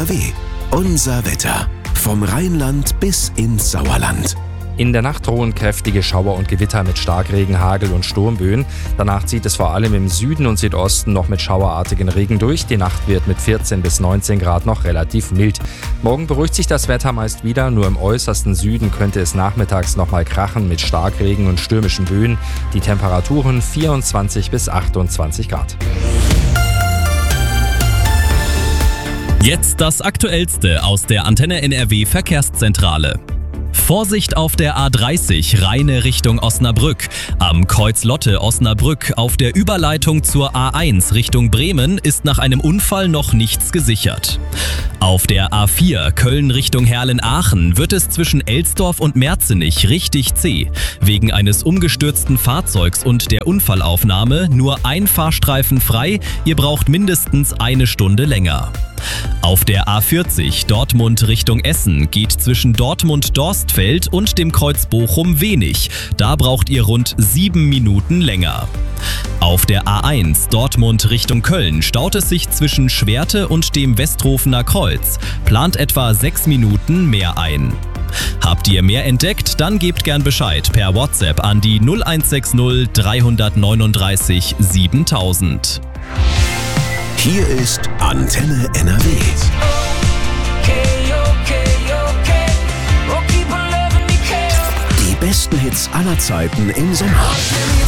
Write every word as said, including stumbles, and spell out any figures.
N R W. Unser Wetter. Vom Rheinland bis ins Sauerland. In der Nacht drohen kräftige Schauer und Gewitter mit Starkregen, Hagel und Sturmböen. Danach zieht es vor allem im Süden und Südosten noch mit schauerartigen Regen durch. Die Nacht wird mit vierzehn bis neunzehn Grad noch relativ mild. Morgen beruhigt sich das Wetter meist wieder. Nur im äußersten Süden könnte es nachmittags nochmal krachen mit Starkregen und stürmischen Böen. Die Temperaturen vierundzwanzig bis achtundzwanzig Grad. Jetzt das Aktuellste aus der Antenne N R W Verkehrszentrale. Vorsicht auf der A dreißig, Rheine Richtung Osnabrück. Am Kreuz Lotte Osnabrück auf der Überleitung zur A eins Richtung Bremen ist nach einem Unfall noch nichts gesichert. Auf der A vier Köln Richtung Herrlen-Aachen wird es zwischen Elsdorf und Merzenich richtig zäh. Wegen eines umgestürzten Fahrzeugs und der Unfallaufnahme nur ein Fahrstreifen frei, ihr braucht mindestens eine Stunde länger. Auf der A vierzig Dortmund Richtung Essen geht zwischen Dortmund-Dorstfeld und dem Kreuz Bochum wenig. Da braucht ihr rund sieben Minuten länger. Auf der A eins Dortmund Richtung Köln staut es sich zwischen Schwerte und dem Westrofener Kreuz. Plant etwa sechs Minuten mehr ein. Habt ihr mehr entdeckt? Dann gebt gern Bescheid per WhatsApp an die null eins sechs null drei neun drei siebentausend. Hier ist Antenne N R W. Die besten Hits aller Zeiten im Sommer.